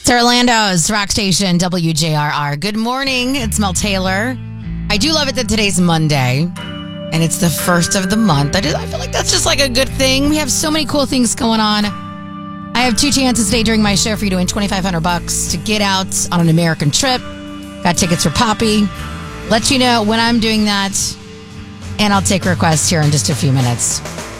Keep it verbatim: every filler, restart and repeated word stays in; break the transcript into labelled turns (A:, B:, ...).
A: It's Orlando's rock station, W J R R. Good morning. It's Mel Taylor. I do love it that today's Monday, and it's the first of the month. I, just, I feel like that's just like a good thing. We have so many cool things going on. I have two chances today during my show for you to win twenty-five hundred bucks to get out on an American trip. Got tickets for Poppy. Let you know when I'm doing that, and I'll take requests here in just a few minutes.